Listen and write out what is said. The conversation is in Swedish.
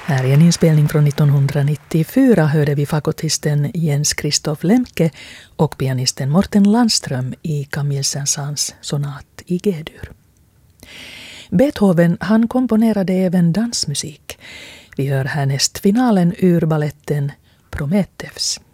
Här är en inspelning från 1994 hörde vi fagotisten Jens Christoph Lemke och pianisten Morten Landström i Camille Saint-Saëns sonat i G-dur. Beethoven han komponerade även dansmusik. Vi hör härnäst finalen ur balletten Prometheus.